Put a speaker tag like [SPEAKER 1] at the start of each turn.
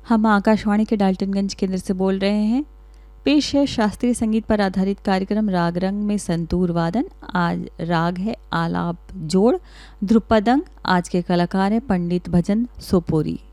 [SPEAKER 1] हम आकाशवाणी के डाल्टनगंज केंद्र से बोल रहे हैं। पेश है शास्त्रीय संगीत पर आधारित कार्यक्रम राग रंग में संतूर वादन। आज राग है आलाप जोड़ ध्रुपदंग। आज के कलाकार हैं पंडित भजन सोपोरी।